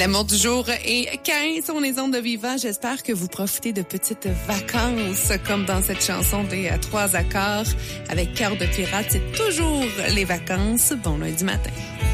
L'amour du jour est 15 sur les ondes de Viva. J'espère que vous profitez de petites vacances comme dans cette chanson des 3 accords avec Cœur de pirate. C'est toujours les vacances. Bon lundi matin.